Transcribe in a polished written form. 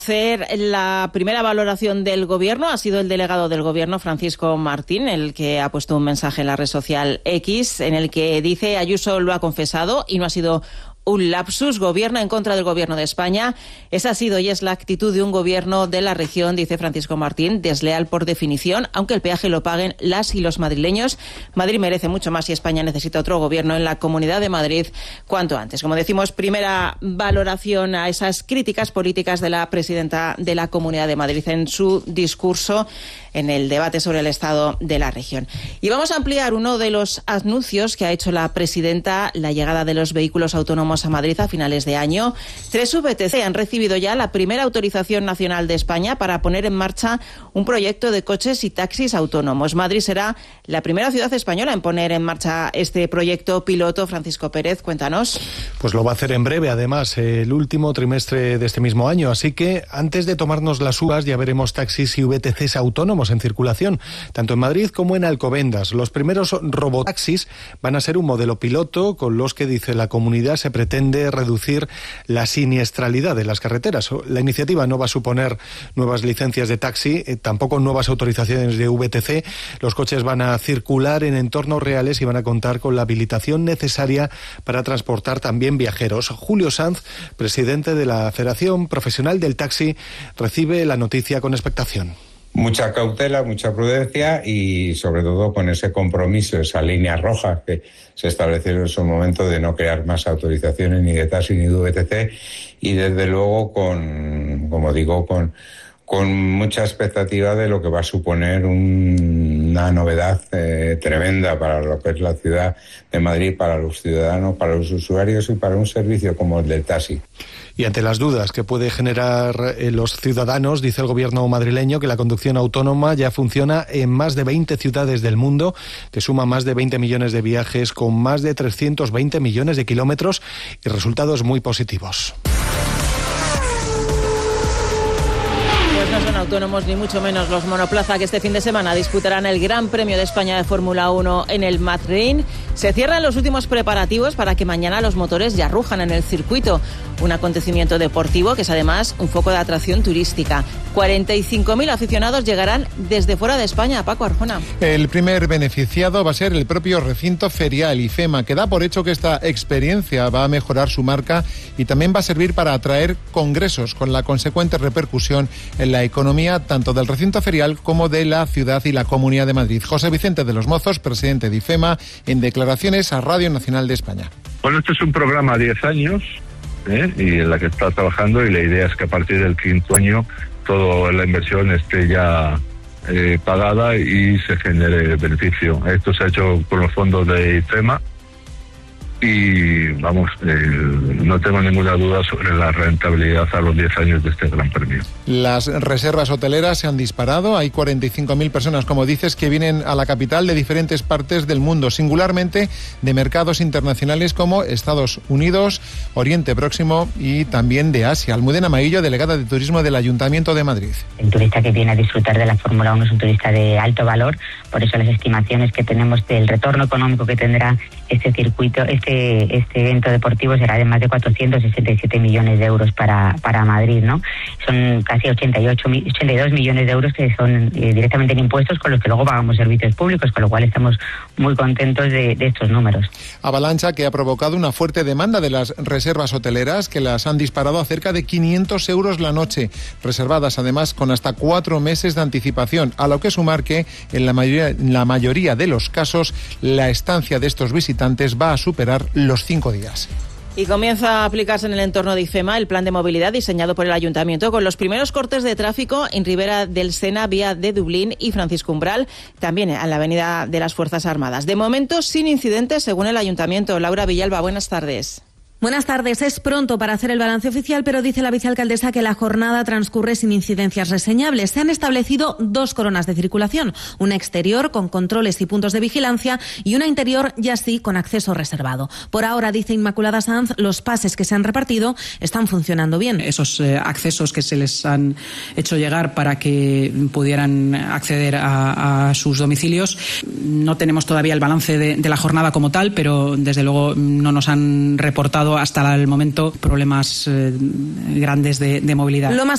Hacer la primera valoración del Gobierno ha sido el delegado del Gobierno, Francisco Martín, el que ha puesto un mensaje en la red social X en el que dice: Ayuso lo ha confesado y no ha sido un lapsus, gobierna en contra del Gobierno de España. Esa ha sido y es la actitud de un gobierno de la región, dice Francisco Martín, desleal por definición, aunque el peaje lo paguen las y los madrileños. Madrid merece mucho más y España necesita otro gobierno en la Comunidad de Madrid cuanto antes. Como decimos, primera valoración a esas críticas políticas de la presidenta de la Comunidad de Madrid en su discurso en el debate sobre el estado de la región. Y vamos a ampliar uno de los anuncios que ha hecho la presidenta: la llegada de los vehículos autónomos a Madrid a finales de año. 3 VTC han recibido ya la primera autorización nacional de España para poner en marcha un proyecto de coches y taxis autónomos. Madrid será la primera ciudad española en poner en marcha este proyecto piloto. Francisco Pérez, cuéntanos. Pues lo va a hacer en breve, además, el último trimestre de este mismo año. Así que antes de tomarnos las uvas ya veremos taxis y VTCs autónomos en circulación, tanto en Madrid como en Alcobendas. Los primeros robotaxis van a ser un modelo piloto con los que, dice la comunidad, se pretende reducir la siniestralidad de las carreteras. La iniciativa no va a suponer nuevas licencias de taxi, tampoco nuevas autorizaciones de VTC. Los coches van a circular en entornos reales y van a contar con la habilitación necesaria para transportar también viajeros. Julio Sanz, presidente de la Federación Profesional del Taxi, recibe la noticia con expectación. Mucha cautela, mucha prudencia y sobre todo con ese compromiso, esa línea roja que se estableció en su momento de no crear más autorizaciones ni de taxi ni de VTC, y desde luego con mucha expectativa de lo que va a suponer una novedad tremenda para lo que es la ciudad de Madrid, para los ciudadanos, para los usuarios y para un servicio como el del taxi. Y ante las dudas que puede generar los ciudadanos, dice el gobierno madrileño que la conducción autónoma ya funciona en más de 20 ciudades del mundo, que suma más de 20 millones de viajes con más de 320 millones de kilómetros y resultados muy positivos. No son autónomos ni mucho menos los monoplaza que este fin de semana disputarán el Gran Premio de España de Fórmula 1 en el Madrid. Se cierran los últimos preparativos para que mañana los motores ya rujan en el circuito. Un acontecimiento deportivo que es además un foco de atracción turística. 45.000 aficionados llegarán desde fuera de España. Paco Arjona. El primer beneficiado va a ser el propio recinto ferial IFEMA, que da por hecho que esta experiencia va a mejorar su marca y también va a servir para atraer congresos, con la consecuente repercusión en la economía tanto del recinto ferial como de la ciudad y la Comunidad de Madrid. José Vicente de los Mozos, presidente de IFEMA, en declaraciones a Radio Nacional de España. Bueno, este es un programa a 10 años y en la que está trabajando, y la idea es que a partir del 5º año toda la inversión esté ya pagada y se genere beneficio. Esto se ha hecho con los fondos de IFEMA y no tengo ninguna duda sobre la rentabilidad a los 10 años de este Gran Premio. Las reservas hoteleras se han disparado. Hay 45.000 personas, como dices, que vienen a la capital de diferentes partes del mundo, singularmente de mercados internacionales como Estados Unidos, Oriente Próximo y también de Asia. Almudena Maillo, delegada de Turismo del Ayuntamiento de Madrid. El turista que viene a disfrutar de la Fórmula 1 es un turista de alto valor, por eso las estimaciones que tenemos del retorno económico que tendrá este circuito, este evento deportivo será de más de 467 millones de euros para Madrid, ¿no? Son casi 82 millones de euros que son directamente en impuestos, con los que luego pagamos servicios públicos, con lo cual estamos muy contentos de estos números. Avalancha que ha provocado una fuerte demanda de las reservas hoteleras, que las han disparado a cerca de 500 euros la noche, reservadas además con hasta 4 meses de anticipación, a lo que sumar que en la mayoría de los casos la estancia de estos visitantes va a superar los 5 días. Y comienza a aplicarse en el entorno de IFEMA el plan de movilidad diseñado por el Ayuntamiento, con los primeros cortes de tráfico en Ribera del Sena, vía de Dublín y Francisco Umbral, también en la avenida de las Fuerzas Armadas. De momento, sin incidentes, según el Ayuntamiento. Laura Villalba, buenas tardes. Buenas tardes. Es pronto para hacer el balance oficial, pero dice la vicealcaldesa que la jornada transcurre sin incidencias reseñables. Se han establecido 2 coronas de circulación, una exterior con controles y puntos de vigilancia y una interior ya sí con acceso reservado. Por ahora, dice Inmaculada Sanz, los pases que se han repartido están funcionando bien. Esos accesos que se les han hecho llegar para que pudieran acceder a sus domicilios, no tenemos todavía el balance de la jornada como tal, pero desde luego no nos han reportado hasta el momento problemas grandes de movilidad. Lo más